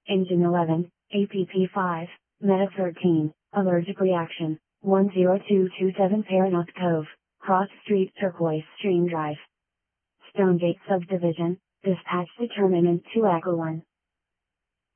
Engine 11, APP 5, Meta 13, Allergic Reaction, 10227 Paranouth Cove, Cross Street Turquoise Stream Drive. Stonegate Subdivision, Dispatch Determinant to Echo 1.